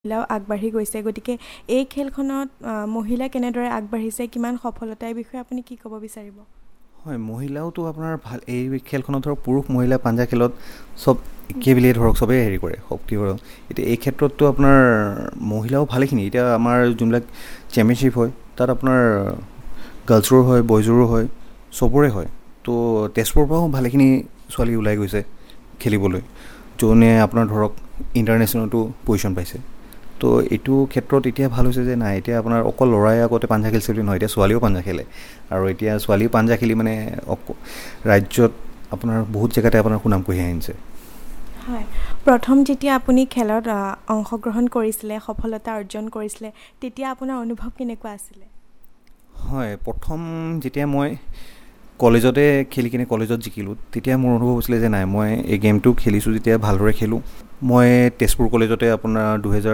মহিলাও আগবাঢ়ি গৈছে গতিকে এই খেলখনত মহিলা কেনেদৰে আগবাঢ়িছে কিমান সফলতাৰ বিষয়ে আপুনি কি ক'ব বিচাৰিব হয় মহিলাওতো আপোনাৰ ভাল এই খেলখনত ধৰক পুৰুষ মহিলা পাঞ্জা খেলত সব একেবিলিয়ে ধৰক সবেই হেৰি কৰে শক্তি কৰে এতিয়া এই ক্ষেত্ৰততো আপোনাৰ মহিলাও ভালেখিনি এতিয়া আমাৰ যোনবিলাক চেম্পিয়নশ্বিপ হয় তাত আপোনাৰ গাৰ্লছৰো হয় বয়জৰো হয় চবৰে হয় তো তেজপুৰৰ পৰাও ভালেখিনি ছোৱালী ওলাই গৈছে খেলিবলৈ যোনে আপোনাৰ ধৰক ইণ্টাৰনেশ্যনেলতো পজিশ্যন পাইছে তো এইটো ক্ষেত্ৰত এতিয়া ভাল হৈছে যে নাই এতিয়া আপোনাৰ অকল ল'ৰাই আগতে পাঞ্জা খেলিছিল নহয় এতিয়া ছোৱালীও পাঞ্জা খেলে আৰু এতিয়া ছোৱালীও পাঞ্জা খেলি মানে ৰাজ্যত আপোনাৰ বহুত জেগাতে আপোনাৰ সুনাম কঢ়িয়াই আনিছে হয় প্ৰথম যেতিয়া আপুনি খেলত অংশগ্ৰহণ কৰিছিলে সফলতা অৰ্জন কৰিছিলে তেতিয়া আপোনাৰ অনুভৱ কেনেকুৱা আছিলে হয় প্ৰথম যেতিয়া মই কলেজতে খেলি কিনে কলেজত জিকিলোঁ তেতিয়া মোৰ অনুভৱ হৈছিলে যে নাই মই এই গেমটো খেলিছোঁ যেতিয়া ভালদৰে খেলোঁ মই তেজপুৰ কলেজতে আপোনাৰ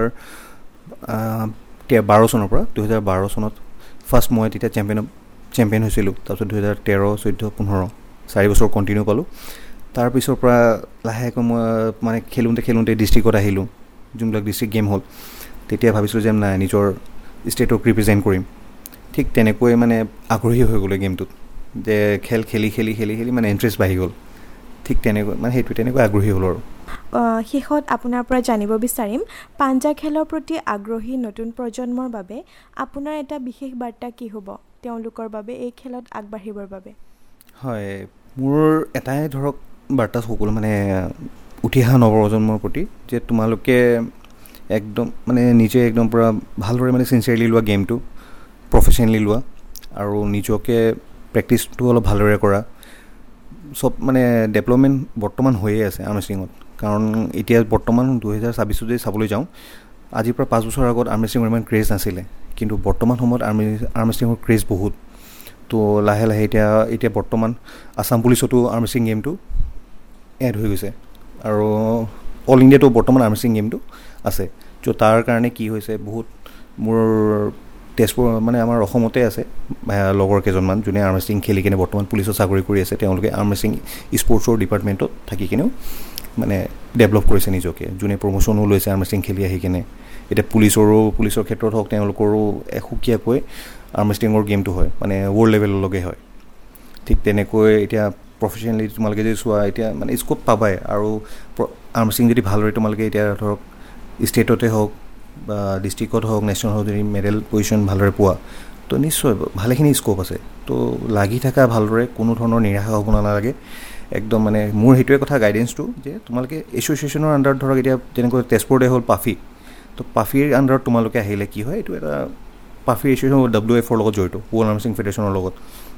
2012 চনৰ পৰা 2012 চনত ফাৰ্ষ্ট মই তেতিয়া চেম্পিয়ন হৈছিলোঁ তাৰপিছত 2013, 14, 15 4 বছৰ কণ্টিনিউ পালোঁ তাৰপিছৰ পৰা লাহেকৈ মই মানে খেলোঁতে ডিষ্ট্ৰিক্টত আহিলোঁ যোনবিলাক ডিষ্ট্ৰিক্ট গেম হ'ল তেতিয়া ভাবিছিলোঁ যে নাই নিজৰ ষ্টেটক ৰিপ্ৰেজেণ্ট কৰিম ঠিক তেনেকৈ মানে আগ্ৰহী হৈ গ'লোঁ গেমটোত যে খেলি মানে ইণ্টাৰেষ্ট বাঢ়ি গ'ল ঠিক তেনেকৈ মানে সেইটো তেনেকৈ আগ্ৰহী হ'ল আৰু শেষত আপোনাৰ পৰা জানিব বিচাৰিম পাঞ্জা খেলৰ প্ৰতি আগ্ৰহী নতুন প্ৰজন্মৰ বাবে আপোনাৰ এটা বিশেষ বাৰ্তা কি হ'ব তেওঁলোকৰ বাবে এই খেলত আগবাঢ়িবৰ বাবে হয় মোৰ এটাই ধৰক বাৰ্তা সকলো মানে উঠি অহা নৱপ্ৰজন্মৰ প্ৰতি যে তোমালোকে একদম মানে নিজে একদম পূৰা ভালদৰে মানে চিনচিয়াৰলি লোৱা গেমটো প্ৰফেশ্যনেলি লোৱা আৰু নিজকে প্ৰেক্টিচটো অলপ ভালদৰে কৰা চব মানে ডেভেলপমেণ্ট বৰ্তমান হৈয়ে আছে আৰ্ম ৰেচলিঙত কাৰণ এতিয়া বৰ্তমান 2026 যদি চাবলৈ যাওঁ আজিৰ পৰা 5 বছৰ আগত আৰ্ম ৰেচলিঙৰ ইমান ক্ৰেজ নাছিলে কিন্তু বৰ্তমান সময়ত আৰ্ম ৰেচলিঙৰ ক্ৰেজ বহুত তো লাহে লাহে এতিয়া বৰ্তমান আছাম পুলিচতো আৰ্ম ৰেচলিং গেমটো এড হৈ গৈছে আৰু অল ইণ্ডিয়াতো বৰ্তমান আৰ্ম ৰেচলিং গেমটো আছে ত' তাৰ কাৰণে কি হৈছে বহুত মোৰ তেজপুৰ মানে আমাৰ অসমতে আছে লগৰ কেইজনমান যোনে আৰ্ম ৰেচলিং খেলি কিনে বৰ্তমান পুলিচত চাকৰি কৰি আছে তেওঁলোকে আৰ্ম ৰেচলিং স্পৰ্টছৰ ডিপাৰ্টমেণ্টত থাকি কিনেও মানে ডেভেলপ কৰিছে নিজকে যোনে প্ৰমোশ্যনো লৈছে আৰ্ম ৰেচলিং খেলি আহি কিনে এতিয়া পুলিচৰ ক্ষেত্ৰত হওক তেওঁলোকৰো সুকীয়াকৈ আৰ্ম ৰেচলিঙৰ গেমটো হয় মানে ৱৰ্ল্ড লেভেললৈকে হয় ঠিক তেনেকৈ এতিয়া প্ৰফেশ্যনেলি তোমালোকে যদি চোৱা এতিয়া মানে স্ক'প পাবাই আৰু আৰ্ম ৰেচলিং যদি ভালদৰে তোমালোকে এতিয়া ধৰক ষ্টেটতে হওক বা ডিষ্ট্ৰিক্টত হওক নেশ্যনেল হওক যদি মেডেল পজিশ্যন ভালদৰে পোৱা তো নিশ্চয় ভালেখিনি স্ক'প আছে তো লাগি থকা ভালদৰে কোনো ধৰণৰ নিৰাশা হ'ব নালাগে একদম মানে মোৰ সেইটোৱে কথা গাইডেঞ্চটো যে তোমালোকে এছ'চিয়েশ্যনৰ আণ্ডাৰত ধৰক এতিয়া যেনেকৈ তেজপুৰতে হ'ল পাফি তো পাফিৰ আণ্ডাৰত তোমালোকে আহিলে কি হয় এইটো এটা পাফি এছ'চিয়েশ্যন WFৰ লগত জড়িত ৱৰ্ল্ড আৰ্ম ৰেচলিং ফেডাৰেশ্যনৰ লগত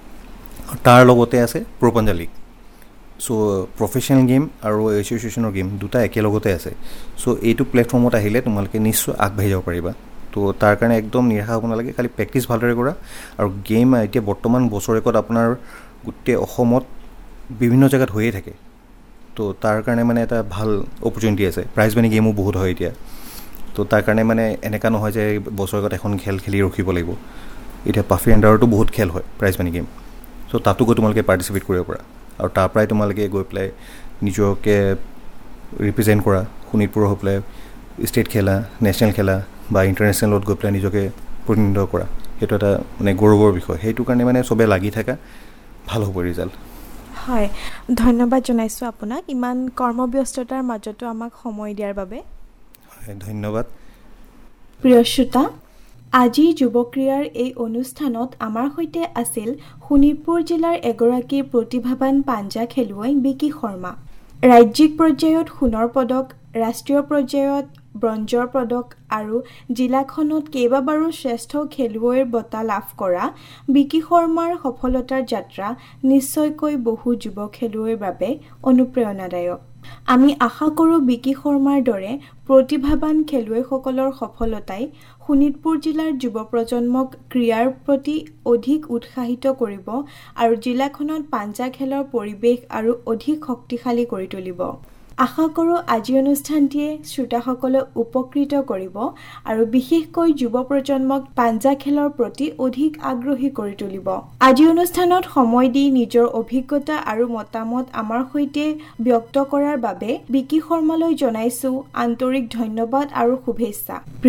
তাৰ লগতে আছে প্ৰ' পাঞ্জা লীগ চ' প্ৰফেশ্যনেল গেম আৰু এছ'চিয়েশ্যনৰ গেম দুটা একেলগতে আছে চ' এইটো প্লেটফৰ্মত আহিলে তোমালোকে নিশ্চয় আগবাঢ়ি যাব পাৰিবা তো তাৰ কাৰণে একদম নিৰাশা হ'ব নালাগে খালি প্ৰেক্টিচ ভালদৰে কৰা আৰু গেম এতিয়া বৰ্তমান বছৰেকত আপোনাৰ গোটেই অসমত বিভিন্ন জেগাত হৈয়ে থাকে তো তাৰ কাৰণে মানে এটা ভাল অপৰচুনিটি আছে প্ৰাইজ মানি গেমো বহুত হয় এতিয়া তো তাৰ কাৰণে মানে এনেকুৱা নহয় যে বছৰেকত এখন খেল খেলি ৰখিব লাগিব এতিয়া পাফি আণ্ডাৰতো বহুত খেল হয় প্ৰাইজ মানি গেম চ' তাতো গৈ তোমালোকে পাৰ্টিচিপেট কৰিব পাৰা আৰু তাৰ পৰাই তোমালোকে গৈ পেলাই নিজকে ৰিপ্ৰেজেণ্ট কৰা শোণিতপুৰ হৈ পেলাই ষ্টেট খেলা নেশ্যনেল খেলা বা ইণ্টাৰনেশ্যনেলত গৈ পেলাই নিজকে প্ৰতিনিধিত্ব কৰা সেইটো এটা মানে গৌৰৱৰ বিষয় সেইটো কাৰণে মানে চবে লাগি থকা ভাল হ'ব ৰিজাল্ট হয় ধন্যবাদ জনাইছোঁ আপোনাক ইমান কৰ্মব্যস্ততাৰ মাজতো আমাক সময় দিয়াৰ বাবে হয় ধন্যবাদ প্ৰিয় শ্ৰোতা আজি যুৱক্ৰীড়াৰ এই অনুষ্ঠানত আমাৰ সৈতে আছিল শোণিতপুৰ জিলাৰ এগৰাকী প্ৰতিভাৱান পাঞ্জা খেলুৱৈ বিকি শৰ্মা ৰাজ্যিক পৰ্যায়ত সোণৰ পদক ৰাষ্ট্ৰীয় পৰ্যায়ত ব্ৰঞ্জৰ পদক আৰু জিলাখনত কেইবাবাৰো শ্ৰেষ্ঠ খেলুৱৈৰ বঁটা লাভ কৰা বিকি শৰ্মাৰ সফলতাৰ যাত্ৰা নিশ্চয়কৈ বহু যুৱ খেলুৱৈৰ বাবে অনুপ্ৰেৰণাদায়ক আমি আশা কৰোঁ বিকি শৰ্মাৰ দৰে প্ৰতিভাৱান খেলুৱৈসকলৰ সফলতাই শোণিতপুৰ জিলাৰ যুৱ প্ৰজন্মক ক্ৰীড়াৰ প্ৰতি অধিক উৎসাহিত কৰিব আৰু জিলাখনত পাঞ্জা খেলৰ পৰিৱেশ আৰু অধিক শক্তিশালী কৰি তুলিব আশা কৰোঁ আজি অনুষ্ঠানটিয়ে শ্ৰোতাসকলক উপকৃত কৰিব আৰু বিশেষকৈ যুৱ প্ৰজন্মক পাঞ্জা খেলৰ প্ৰতি অধিক আগ্ৰহী কৰি তুলিব। আজি অনুষ্ঠানত সময় দি নিজৰ অভিজ্ঞতা আৰু মতামত আমাৰ সৈতে ব্যক্ত কৰাৰ বাবে বিকি শৰ্মালৈ জনাইছো আন্তৰিক ধন্যবাদ আৰু শুভেচ্ছা।